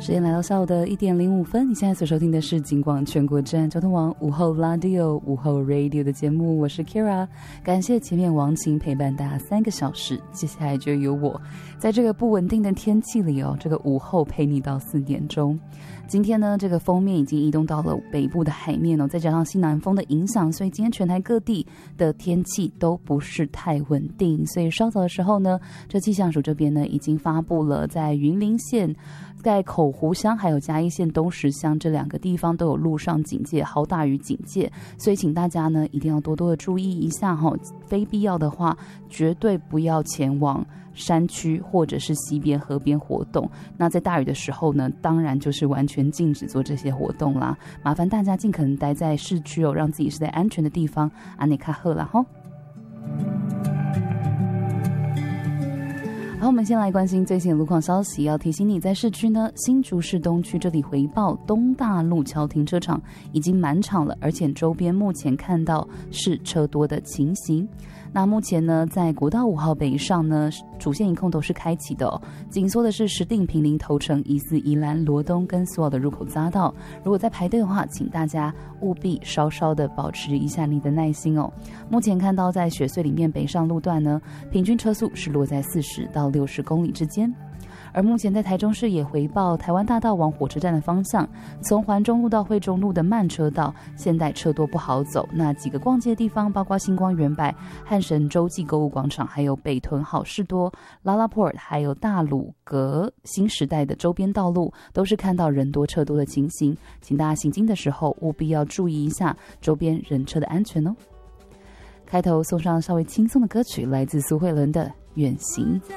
时间来到下午的1点05分，你现在所收听的是警广全国站交通网午后 Radio 午后 Radio 的节目，我是 Kira， 感谢前面王琴陪伴大家3个小时，接下来就由我在这个不稳定的天气里这个午后陪你到4点钟。今天呢，这个锋面已经移动到了北部的海面再加上西南风的影响，所以今天全台各地的天气都不是太稳定。所以稍早的时候呢，这气象署这边呢已经发布了在云林县、在口湖乡还有嘉义县东石乡这2个地方都有陆上警戒、豪大雨警戒，所以请大家呢一定要多多的注意一下非必要的话绝对不要前往山区或者是溪边、河边活动。那在大雨的时候呢，当然就是完全禁止做这些活动啦。麻烦大家尽可能待在市区让自己是在安全的地方。安内卡赫啦吼。好，我们先来关心最新的路况消息。要提醒你，在市区呢，新竹市东区这里回报东大路桥停车场已经满场了，而且周边目前看到是车多的情形。那目前呢，在国道5号北上呢，主线一控都是开启的紧缩的是石碇、坪林、头城、疑似宜兰、罗东跟所有的入口匝道。如果在排队的话，请大家务必稍稍的保持一下你的耐心目前看到在雪隧里面北上路段呢，平均车速是落在40到60公里之间。而目前在台中市也回报台湾大道往火车站的方向，从环中路到惠中路的慢车道，现在车多不好走。那几个逛街的地方，包括星光远百、汉神洲际购物广场，还有北屯好事多、拉拉 port， 还有大鲁阁新时代的周边道路，都是看到人多车多的情形，请大家行经的时候务必要注意一下周边人车的安全开头送上稍微轻松的歌曲，来自苏慧伦的《远行》。